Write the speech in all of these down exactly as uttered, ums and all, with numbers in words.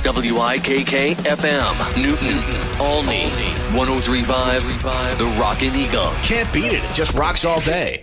W I K K F M, Newton, Olney, one oh three point five, The Rockin' Eagle. Can't beat it. It just rocks all day.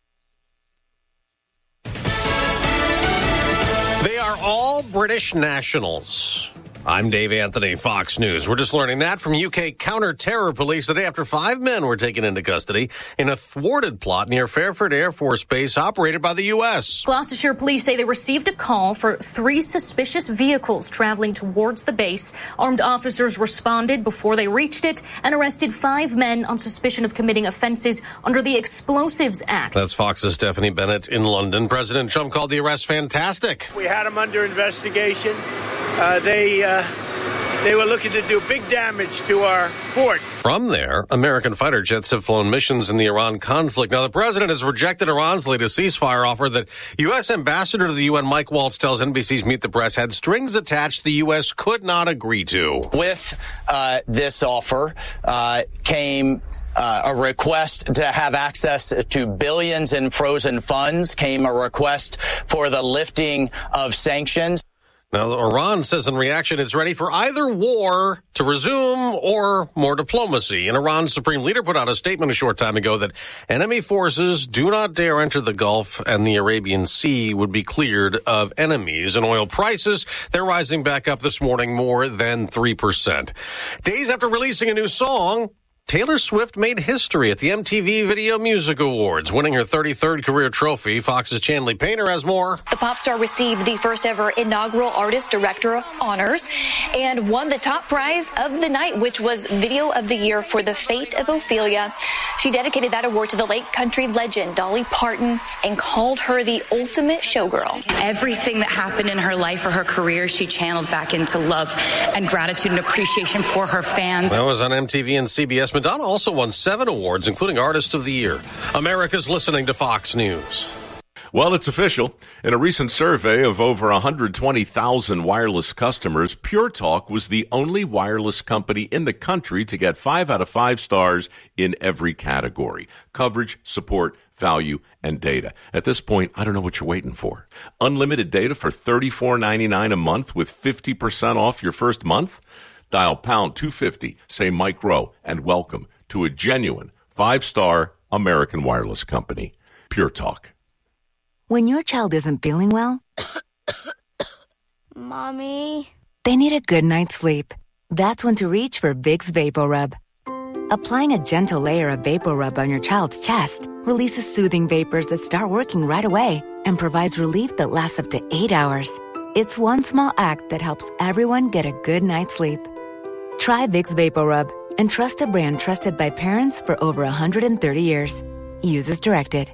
They are all British nationals. I'm Dave Anthony, Fox News. We're just learning that from U K counter-terror police the day after five men were taken into custody in a thwarted plot near Fairford Air Force Base operated by the U S. Gloucestershire police say they received a call for three suspicious vehicles traveling towards the base. Armed officers responded before they reached it and arrested five men on suspicion of committing offences under the Explosives Act. That's Fox's Stephanie Bennett in London. President Trump called the arrest fantastic. We had them under investigation. Uh, they uh, they were looking to do big damage to our fort. From there, American fighter jets have flown missions in the Iran conflict. Now, the president has rejected Iran's latest ceasefire offer that U S Ambassador to the U N Mike Waltz tells N B C's Meet the Press had strings attached the U S could not agree to. With uh, this offer uh, came... Uh, a request to have access to billions in frozen funds, came a request for the lifting of sanctions. Now, Iran says in reaction it's ready for either war to resume or more diplomacy. And Iran's supreme leader put out a statement a short time ago that enemy forces do not dare enter the Gulf and the Arabian Sea would be cleared of enemies. And oil prices, they're rising back up this morning more than three percent. Days after releasing a new song, Taylor Swift made history at the M T V Video Music Awards, winning her thirty-third career trophy. Fox's Chanley Painter has more. The pop star received the first ever inaugural Artist Director honors and won the top prize of the night, which was Video of the Year for The Fate of Ophelia. She dedicated that award to the late country legend Dolly Parton and called her the ultimate showgirl. Everything that happened in her life or her career, she channeled back into love and gratitude and appreciation for her fans. That was on M T V and C B S. Madonna also won seven awards, including Artist of the Year. America's listening to Fox News. Well, it's official. In a recent survey of over one hundred twenty thousand wireless customers, Pure Talk was the only wireless company in the country to get five out of five stars in every category: coverage, support, value, and data. At this point, I don't know what you're waiting for. Unlimited data for thirty-four ninety-nine a month with fifty percent off your first month? Dial pound two fifty, say Mike Rowe, and welcome to a genuine five-star American wireless company, Pure Talk. When your child isn't feeling well, Mommy, they need a good night's sleep. That's when to reach for Vicks VapoRub. Applying a gentle layer of VapoRub on your child's chest releases soothing vapors that start working right away and provides relief that lasts up to eight hours. It's one small act that helps everyone get a good night's sleep. Try Vicks VapoRub and trust a brand trusted by parents for over one hundred thirty years. Use as directed.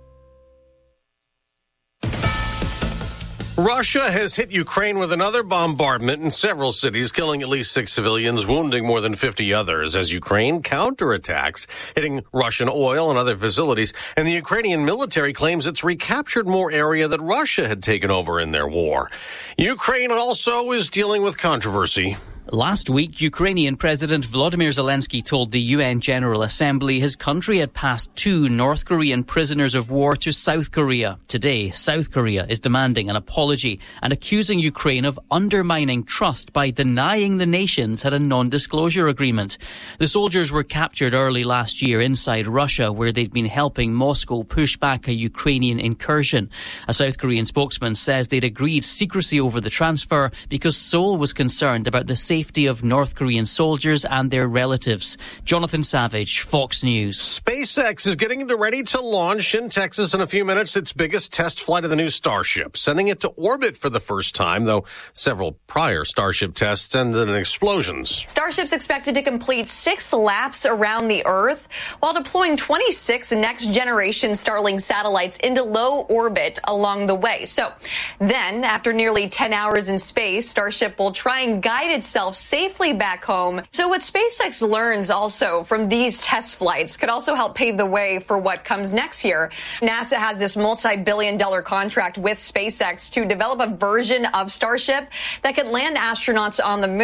Russia has hit Ukraine with another bombardment in several cities, killing at least six civilians, wounding more than fifty others as Ukraine counterattacks, hitting Russian oil and other facilities. And the Ukrainian military claims it's recaptured more area that Russia had taken over in their war. Ukraine also is dealing with controversy. Last week, Ukrainian President Volodymyr Zelensky told the U N General Assembly his country had passed two North Korean prisoners of war to South Korea. Today, South Korea is demanding an apology and accusing Ukraine of undermining trust by denying the nations had a non-disclosure agreement. The soldiers were captured early last year inside Russia, where they'd been helping Moscow push back a Ukrainian incursion. A South Korean spokesman says they'd agreed secrecy over the transfer because Seoul was concerned about the safety safety of North Korean soldiers and their relatives. Jonathan Savage, Fox News. SpaceX is getting ready to launch in Texas in a few minutes its biggest test flight of the new Starship, sending it to orbit for the first time, though several prior Starship tests ended in explosions. Starship's expected to complete six laps around the Earth while deploying twenty-six next-generation Starlink satellites into low orbit along the way. So then, after nearly ten hours in space, Starship will try and guide itself safely back home. So what SpaceX learns also from these test flights could also help pave the way for what comes next year. NASA has this multi-billion dollar contract with SpaceX to develop a version of Starship that could land astronauts on the moon.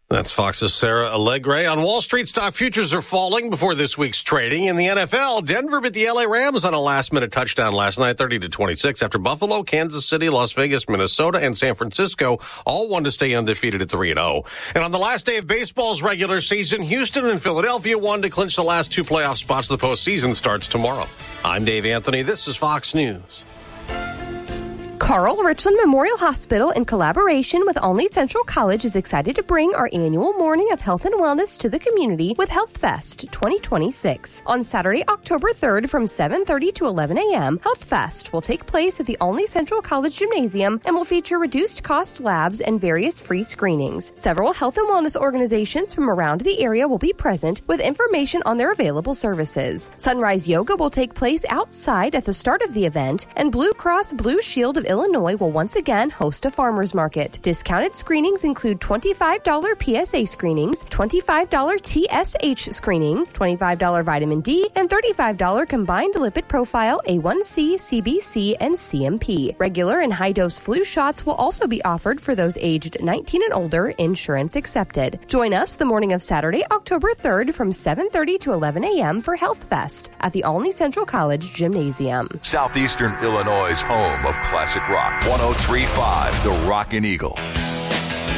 That's Fox's Sarah Allegre. On Wall Street, stock futures are falling before this week's trading. In the N F L, Denver beat the L A Rams on a last-minute touchdown last night, thirty to twenty-six, after Buffalo, Kansas City, Las Vegas, Minnesota, and San Francisco all won to stay undefeated at three and oh. And on the last day of baseball's regular season, Houston and Philadelphia won to clinch the last two playoff spots. The postseason starts tomorrow. I'm Dave Anthony. This is Fox News. Carl Richland Memorial Hospital, in collaboration with Olney Central College, is excited to bring our annual Morning of Health and Wellness to the community with Health Fest twenty twenty-six. On Saturday, October third from seven thirty to eleven a.m., Health Fest will take place at the Olney Central College Gymnasium and will feature reduced-cost labs and various free screenings. Several health and wellness organizations from around the area will be present with information on their available services. Sunrise Yoga will take place outside at the start of the event, and Blue Cross Blue Shield of Illinois will once again host a farmers market. Discounted screenings include twenty-five dollars P S A screenings, twenty-five dollars T S H screening, twenty-five dollars vitamin D, and thirty-five dollars combined lipid profile A one C, C B C, and C M P. Regular and high-dose flu shots will also be offered for those aged nineteen and older, insurance accepted. Join us the morning of Saturday, October third from seven thirty to eleven a.m. for Health Fest at the Olney Central College Gymnasium. Southeastern Illinois' home of classic rock. one oh three point five The Rockin' Eagle.